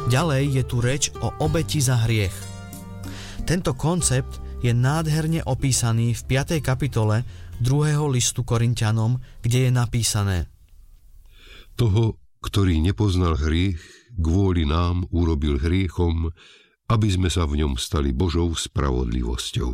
Ďalej je tu reč o obeti za hriech. Tento koncept je nádherne opísaný v 5. kapitole 2. listu Korinťanom, kde je napísané: Toho, ktorý nepoznal hriech, kvôli nám urobil hriechom, aby sme sa v ňom stali Božou spravodlivosťou.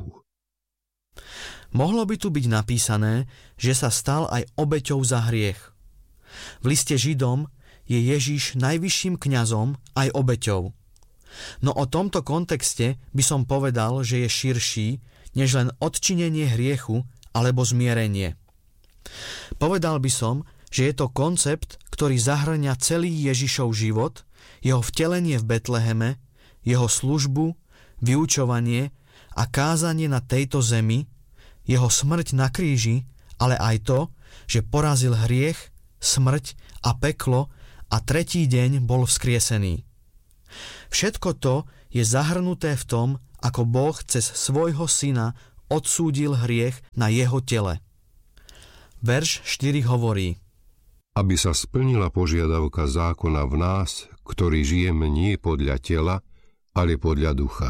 Mohlo by tu byť napísané, že sa stal aj obeťou za hriech. V liste Židom je Ježiš najvyšším kňazom aj obeťou. No o tomto kontexte by som povedal, že je širší, než len odčinenie hriechu alebo zmierenie. Povedal by som, že je to koncept, ktorý zahŕňa celý Ježišov život, jeho vtelenie v Betleheme, jeho službu, vyučovanie a kázanie na tejto zemi, jeho smrť na kríži, ale aj to, že porazil hriech, smrť a peklo a tretí deň bol vzkriesený. Všetko to je zahrnuté v tom, ako Boh cez svojho syna odsúdil hriech na jeho tele. Verš 4 hovorí: Aby sa splnila požiadavka zákona v nás, ktorý žijeme nie podľa tela, ale podľa ducha.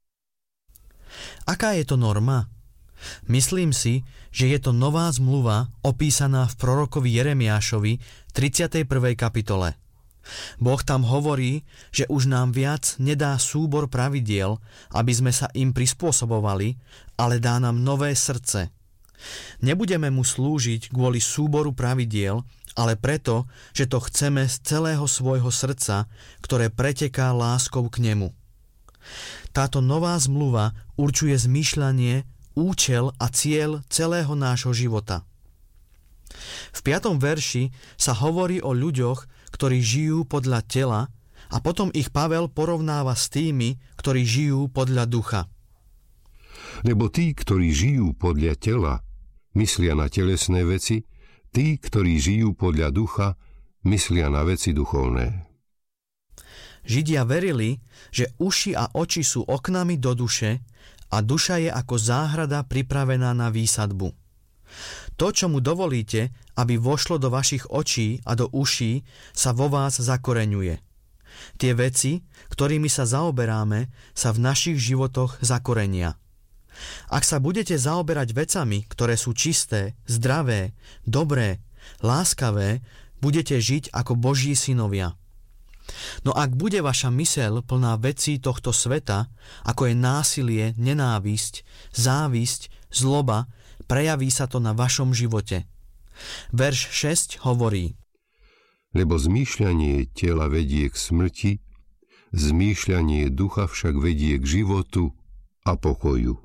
Aká je to norma? Myslím si, že je to nová zmluva opísaná v prorokovi Jeremiášovi 31. kapitole. Boh tam hovorí, že už nám viac nedá súbor pravidiel, aby sme sa im prispôsobovali, ale dá nám nové srdce. Nebudeme mu slúžiť kvôli súboru pravidiel, ale preto, že to chceme z celého svojho srdca, ktoré preteká láskou k nemu. Táto nová zmluva určuje zmýšľanie, účel a cieľ celého nášho života. V 5. verši sa hovorí o ľuďoch, ktorí žijú podľa tela, a potom ich Pavel porovnáva s tými, ktorí žijú podľa ducha. Lebo tí, ktorí žijú podľa tela, myslia na telesné veci, tí, ktorí žijú podľa ducha, myslia na veci duchovné. Židia verili, že uši a oči sú oknami do duše a duša je ako záhrada pripravená na výsadbu. To, čo mu dovolíte, aby vošlo do vašich očí a do uší, sa vo vás zakoreňuje. Tie veci, ktorými sa zaoberáme, sa v našich životoch zakorenia. Ak sa budete zaoberať vecami, ktoré sú čisté, zdravé, dobré, láskavé, budete žiť ako Boží synovia. No ak bude vaša myseľ plná vecí tohto sveta, ako je násilie, nenávisť, závisť, zloba, prejaví sa to na vašom živote. Verš 6 hovorí: Lebo zmýšľanie tela vedie k smrti, zmýšľanie ducha však vedie k životu a pokoju.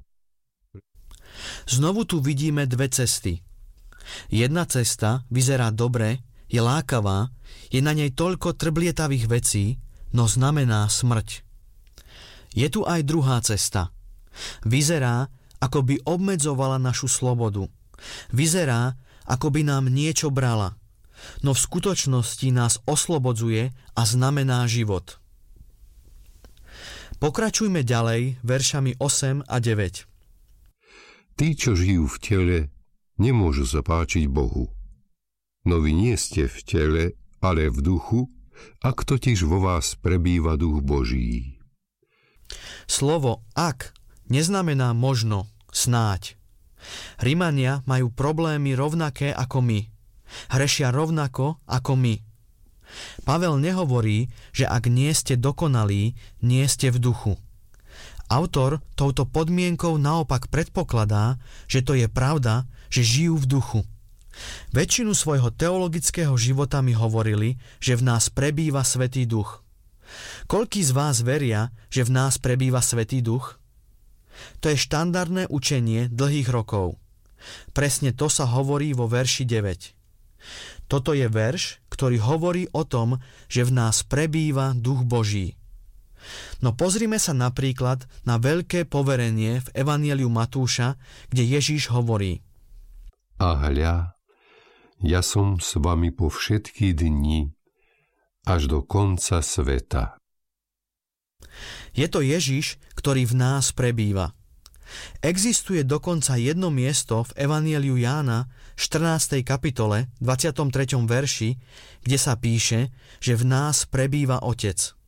Znovu tu vidíme dve cesty. Jedna cesta vyzerá dobre, je lákavá, je na nej toľko trblietavých vecí, no znamená smrť. Je tu aj druhá cesta. Vyzerá, ako by obmedzovala našu slobodu. Vyzerá, ako by nám niečo brala, no v skutočnosti nás oslobodzuje a znamená život. Pokračujme ďalej veršami 8 a 9. Tí, čo žijú v tele, nemôžu sa páčiť Bohu. No vy nie ste v tele, ale v duchu, ak totiž vo vás prebýva duch Boží. Slovo ak neznamená možno, snáď. Rimania majú problémy rovnaké ako my. Hrešia rovnako ako my. Pavel nehovorí, že ak nie ste dokonalí, nie ste v duchu. Autor touto podmienkou naopak predpokladá, že to je pravda, že žijú v duchu. Väčšinu svojho teologického života mi hovorili, že v nás prebýva Svätý Duch. Koľkí z vás veria, že v nás prebýva Svätý Duch? To je štandardné učenie dlhých rokov. Presne to sa hovorí vo verši 9. Toto je verš, ktorý hovorí o tom, že v nás prebýva Duch Boží. No pozrime sa napríklad na veľké poverenie v Evanjeliu Matúša, kde Ježíš hovorí: A hľa, ja som s vami po všetky dni, až do konca sveta. Je to Ježiš, ktorý v nás prebýva. Existuje dokonca jedno miesto v Evanjeliu Jána, 14. kapitole, 23. verši, kde sa píše, že v nás prebýva Otec.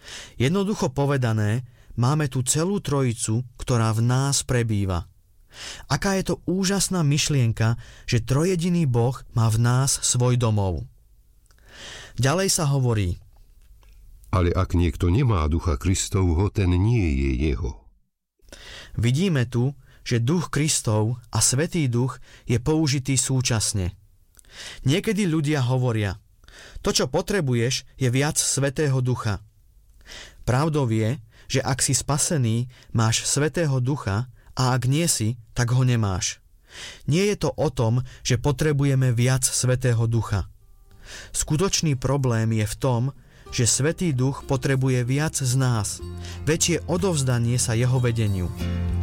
Jednoducho povedané, máme tu celú trojicu, ktorá v nás prebýva. Aká je to úžasná myšlienka, že trojjediný Boh má v nás svoj domov. Ďalej sa hovorí: Ale ak niekto nemá Ducha Kristovho, ten nie je jeho. Vidíme tu, že Duch Kristov a Svätý Duch je použitý súčasne. Niekedy ľudia hovoria: to, čo potrebuješ, je viac Svätého Ducha. Pravdou je, že ak si spasený, máš Svätého Ducha, a ak nie si, tak ho nemáš. Nie je to o tom, že potrebujeme viac Svätého Ducha. Skutočný problém je v tom, že Svätý Duch potrebuje viac z nás, väčšie odovzdanie sa jeho vedeniu.